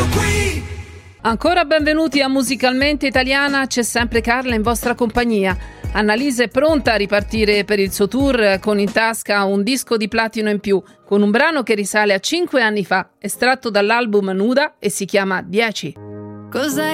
Ancora benvenuti a Musicalmente Italiana, c'è sempre Carla in vostra compagnia. Annalisa è pronta a ripartire per il suo tour con in tasca un disco di platino in più, con un brano che risale a 5 anni fa, estratto dall'album Nuda e si chiama 10. Cos'è